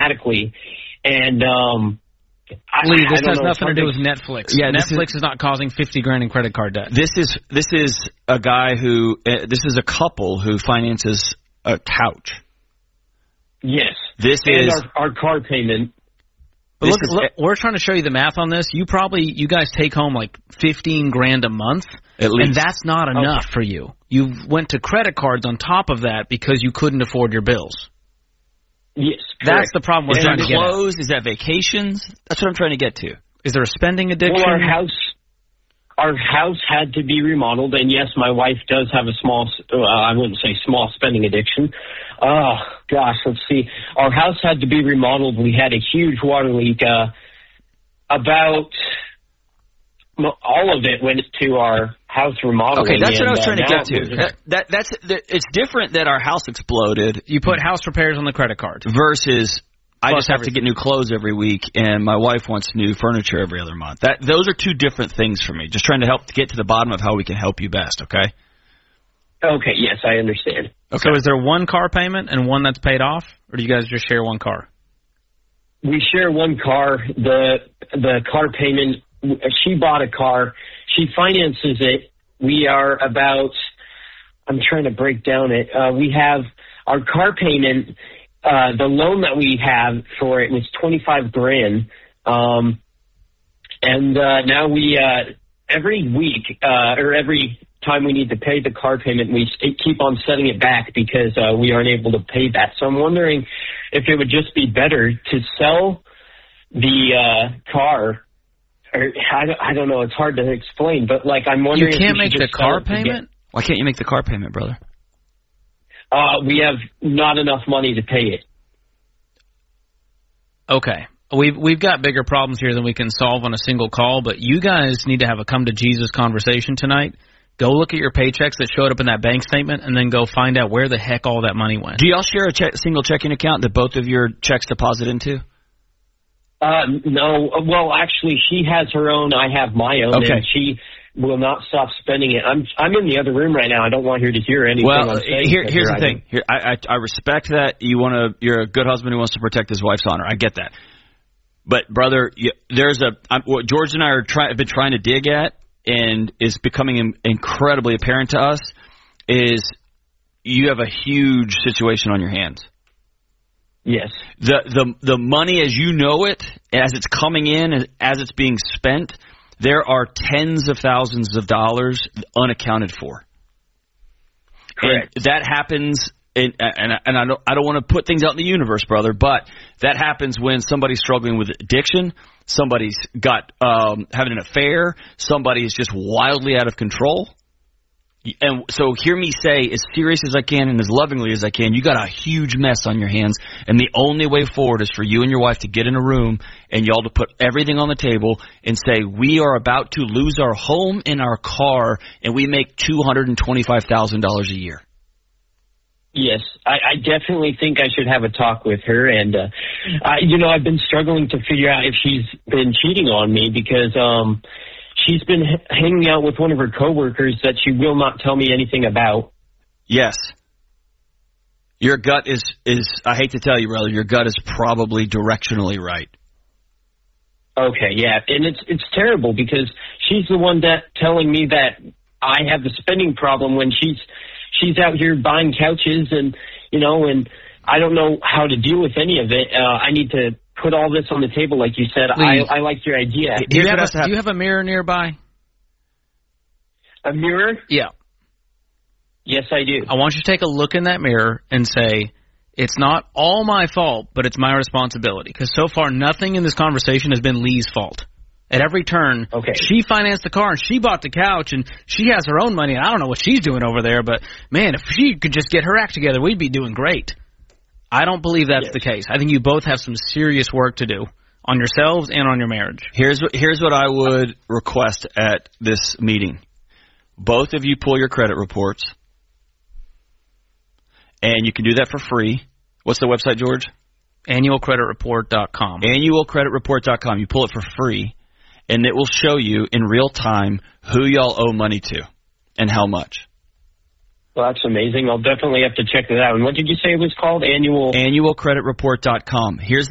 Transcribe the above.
automatically. And Lee, this has nothing to do with Netflix. Yeah, Netflix is not causing $50,000 in credit card debt. This is a guy who this is a couple who finances a couch. Yes. This and is our car payment. But look, we're trying to show you the math on this. You guys take home like $15,000 a month, at least, and that's not enough for you. You went to credit cards on top of that because you couldn't afford your bills. Yes, that's the problem we're trying to get at. Is that vacations? That's what I'm trying to get to. Is there a spending addiction? Well, our house had to be remodeled, and yes, my wife does have a small, I wouldn't say small spending addiction. Oh, gosh, let's see. Our house had to be remodeled. We had a huge water leak. About all of it went to our house remodeling. Okay, that's what I was trying to get to. It's different that our house exploded. You put house repairs on the credit card. Versus I just have to get new clothes every week, and my wife wants new furniture every other month. Those are two different things for me. Just trying to help to get to the bottom of how we can help you best, okay? Okay, yes, I understand. Okay. So is there one car payment and one that's paid off, or do you guys just share one car? We share one car. The car payment, she bought a car. She finances it. We are about, I'm trying to break down it. We have our car payment. The loan that we have for it was $25,000, and now we every week or every time we need to pay the car payment, we keep on setting it back because we aren't able to pay that. So I'm wondering if it would just be better to sell the car. Or I don't know. It's hard to explain, but like I'm wondering. You can't make the car payment. Why can't you make the car payment, brother? We have not enough money to pay it. Okay. We've got bigger problems here than we can solve on a single call, but you guys need to have a come-to-Jesus conversation tonight. Go look at your paychecks that showed up in that bank statement, and then go find out where the heck all that money went. Do y'all share a single checking account that both of your checks deposit into? No. Well, actually, she has her own. I have my own, and she will not stop spending it. I'm in the other room right now. I don't want her to hear anything. Well, here's the thing. I respect that you're a good husband who wants to protect his wife's honor. I get that. But brother, what George and I have been trying to dig at, and is becoming incredibly apparent to us, is you have a huge situation on your hands. Yes. The money as you know it, as it's coming in, as it's being spent, there are tens of thousands of dollars unaccounted for. Correct. And that happens, and I don't want to put things out in the universe, brother, but that happens when somebody's struggling with addiction, somebody's got having an affair, somebody's just wildly out of control. And so hear me say, as serious as I can and as lovingly as I can, you got a huge mess on your hands, and the only way forward is for you and your wife to get in a room and y'all to put everything on the table and say, we are about to lose our home and our car, and we make $225,000 a year. Yes, I definitely think I should have a talk with her, and I've been struggling to figure out if she's been cheating on me because she's been hanging out with one of her coworkers that she will not tell me anything about. Yes. Your gut is I hate to tell you, brother, your gut is probably directionally right. Okay, yeah. And it's terrible because she's the one that telling me that I have the spending problem when she's out here buying couches and I don't know how to deal with any of it. I need to put all this on the table, like you said. I like your idea. Do you have a mirror nearby? A mirror? Yeah. Yes, I do. I want you to take a look in that mirror and say, it's not all my fault, but it's my responsibility. Because so far, nothing in this conversation has been Lee's fault. At every turn, she financed the car and she bought the couch and she has her own money. And I don't know what she's doing over there, but man, if she could just get her act together, we'd be doing great. I don't believe that's the case. I think you both have some serious work to do on yourselves and on your marriage. Here's what I would request at this meeting. Both of you pull your credit reports, and you can do that for free. What's the website, George? Annualcreditreport.com. Annualcreditreport.com. You pull it for free, and it will show you in real time who y'all owe money to and how much. Well, that's amazing. I'll definitely have to check that out. And what did you say it was called? Annualcreditreport.com. Here's